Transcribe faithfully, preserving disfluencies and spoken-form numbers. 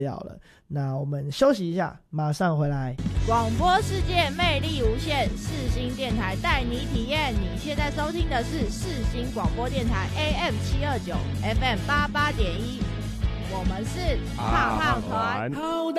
掉了。那我们休息一下，马上回来。 广播世界魅力无限，世新电台带你体验。你现在收听的是世新广播电台 A M 七二九 F M 八八点一，我们是胖胖团。